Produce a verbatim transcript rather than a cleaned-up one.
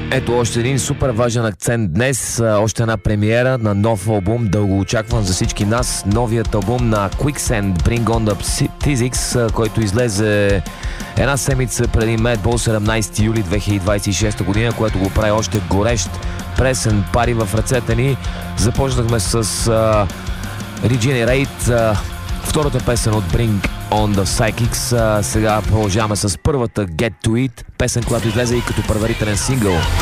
Ето още един супер важен акцент днес, още една премиера на нов албум, дълго очакван за всички нас, новият албум на Quicksand, Bring on the Physics, който излезе една седмица преди Madball, седемнайсети юли две хиляди двайсет и шеста година, което го прави още горещ, пресен, пари в ръцете ни. Започнахме с uh, Regenerate, uh, втората песен от Bring on the Psychics. Uh, сега продължаваме с първата Get to It, песен, която излезе и като предварителен сингъл.